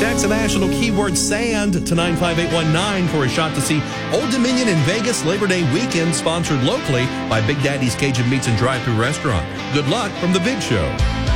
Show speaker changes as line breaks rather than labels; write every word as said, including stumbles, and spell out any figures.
Text the national keyword SAND to nine five eight one nine for a shot to see Old Dominion in Vegas Labor Day weekend, sponsored locally by Big Daddy's Cajun Meats and Drive-Thru Restaurant. Good luck from The Big Show.